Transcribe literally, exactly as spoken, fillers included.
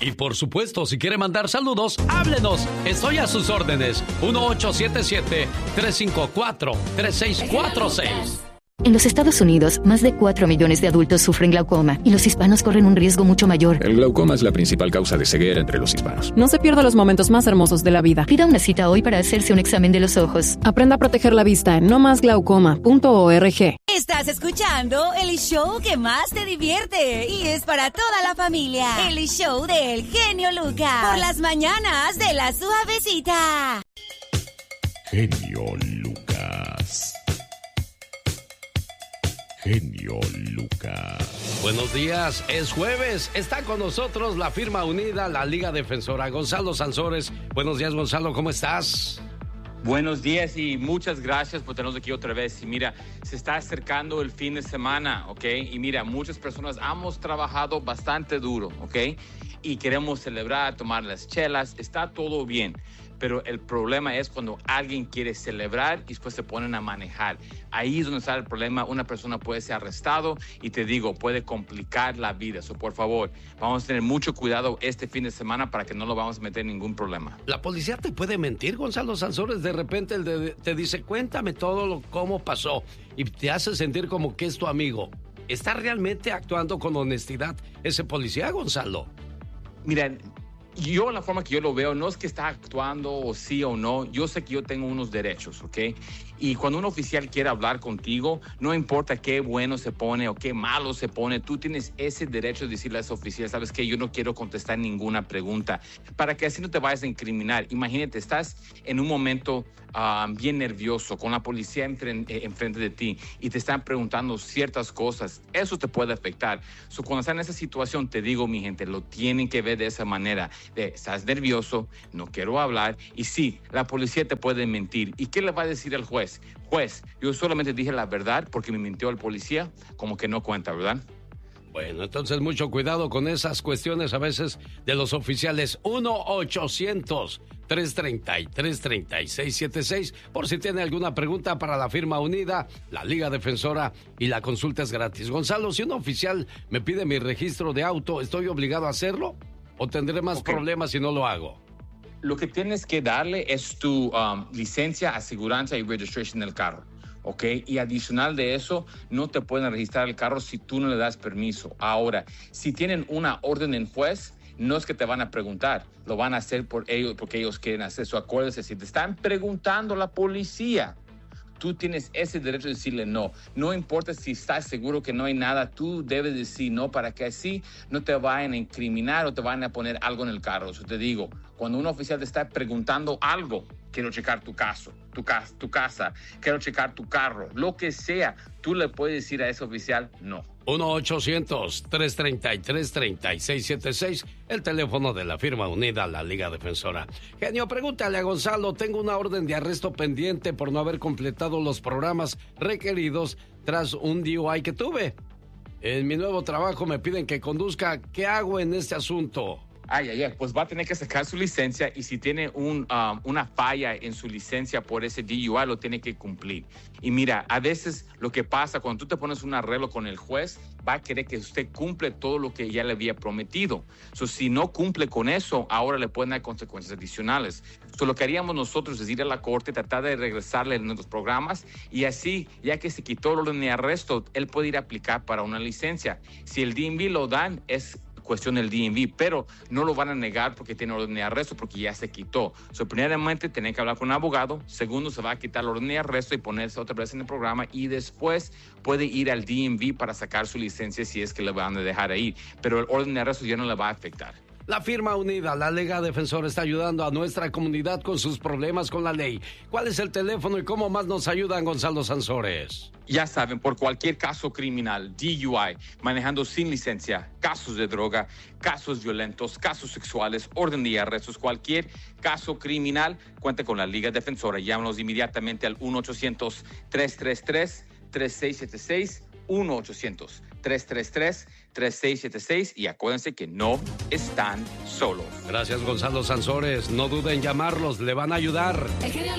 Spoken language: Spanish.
Y por supuesto, si quiere mandar saludos, háblenos. Estoy a sus órdenes. uno ocho siete siete, tres cinco cuatro, tres seis cuatro seis. En los Estados Unidos, más de cuatro millones de adultos sufren glaucoma y los hispanos corren un riesgo mucho mayor. El glaucoma es la principal causa de ceguera entre los hispanos. No se pierda los momentos más hermosos de la vida. Pida una cita hoy para hacerse un examen de los ojos. Aprenda a proteger la vista en no más glaucoma punto org. Estás escuchando el show que más te divierte y es para toda la familia. El show del genio Lucas. Por las mañanas de la suavecita. Genio Lucas. Genio Lucas. Buenos días, es jueves. Está con nosotros la firma unida, la Liga Defensora, Gonzalo Sansores. Buenos días, Gonzalo, ¿cómo estás? Buenos días y muchas gracias por tenernos aquí otra vez. Y mira, se está acercando el fin de semana, ¿ok? Y mira, muchas personas hemos trabajado bastante duro, ¿ok? Y queremos celebrar, tomar las chelas, está todo bien. Pero el problema es cuando alguien quiere celebrar y después se ponen a manejar. Ahí es donde está el problema. Una persona puede ser arrestado y te digo, puede complicar la vida. So, por favor, vamos a tener mucho cuidado este fin de semana para que no lo vamos a meter en ningún problema. ¿La policía te puede mentir, Gonzalo Sansores? De repente el de, te dice, cuéntame todo lo, cómo pasó y te hace sentir como que es tu amigo. ¿Está realmente actuando con honestidad ese policía, Gonzalo? Mira, yo la forma que yo lo veo no es que está actuando o sí o no. Yo sé que yo tengo unos derechos, ¿ok? Y cuando un oficial quiere hablar contigo, no importa qué bueno se pone o qué malo se pone, tú tienes ese derecho de decirle a ese oficial, ¿sabes qué? Yo no quiero contestar ninguna pregunta, para que así no te vayas a incriminar. Imagínate, estás en un momento uh, bien nervioso, con la policía enfrente, enfrente de ti y te están preguntando ciertas cosas. Eso te puede afectar. So, cuando estás en esa situación, te digo, mi gente, lo tienen que ver de esa manera. De, estás nervioso, no quiero hablar. Y sí, la policía te puede mentir. ¿Y qué le va a decir el juez? Juez, yo solamente dije la verdad porque me mintió el policía, como que no cuenta, ¿verdad? Bueno, entonces mucho cuidado con esas cuestiones a veces de los oficiales. uno ochocientos, tres treinta y tres, treinta y seis setenta y seis por si tiene alguna pregunta para la firma unida, la Liga Defensora, y la consulta es gratis. Gonzalo, si un oficial me pide mi registro de auto, ¿estoy obligado a hacerlo? ¿O tendré más okay. problemas si no lo hago? Lo que tienes que darle es tu um, licencia, aseguranza y registration del carro, ¿ok? Y adicional de eso, no te pueden registrar el carro si tú no le das permiso. Ahora, si tienen una orden en juez, no es que te van a preguntar, lo van a hacer por ellos, porque ellos quieren hacer eso. Acuérdese, si te están preguntando la policía, tú tienes ese derecho de decirle no. No importa si estás seguro que no hay nada, tú debes decir no para que así no te vayan a incriminar o te vayan a poner algo en el carro. Eso te digo, cuando un oficial te está preguntando algo, quiero checar tu caso, tu, casa, tu casa, quiero checar tu carro, lo que sea, tú le puedes decir a ese oficial no. uno ochocientos, tres treinta y tres, treinta y seis setenta y seis, el teléfono de la firma unida, la Liga Defensora. Genio, pregúntale a Gonzalo, tengo una orden de arresto pendiente por no haber completado los programas requeridos tras un D U I que tuve. En mi nuevo trabajo me piden que conduzca. ¿Qué hago en este asunto? Ay, ay, ay, pues va a tener que sacar su licencia y si tiene un, um, una falla en su licencia por ese D U I, lo tiene que cumplir. Y mira, a veces lo que pasa cuando tú te pones un arreglo con el juez, va a querer que usted cumple todo lo que ya le había prometido. So, si no cumple con eso, ahora le pueden dar consecuencias adicionales. So, lo que haríamos nosotros es ir a la corte, tratar de regresarle en nuestros programas y así, ya que se quitó el orden de arresto, él puede ir a aplicar para una licencia. Si el D M V lo dan, es cuestión del D M V, pero no lo van a negar porque tiene orden de arresto, porque ya se quitó. So, primeramente, tienen que hablar con un abogado. Segundo, se va a quitar el orden de arresto y ponerse otra vez en el programa. Y después puede ir al D M V para sacar su licencia si es que le van a dejar ahí. Pero el orden de arresto ya no le va a afectar. La firma unida, la Liga Defensora, está ayudando a nuestra comunidad con sus problemas con la ley. ¿Cuál es el teléfono y cómo más nos ayudan, Gonzalo Sansores? Ya saben, por cualquier caso criminal, D U I, manejando sin licencia, casos de droga, casos violentos, casos sexuales, orden de arrestos, cualquier caso criminal, cuente con la Liga Defensora. Llámanos inmediatamente al uno ochocientos, tres tres tres, tres seis siete seis, uno ochocientos, tres tres tres, tres seis siete seis y acuérdense que no están solos. Gracias, Gonzalo Sansores. No duden en llamarlos, le van a ayudar.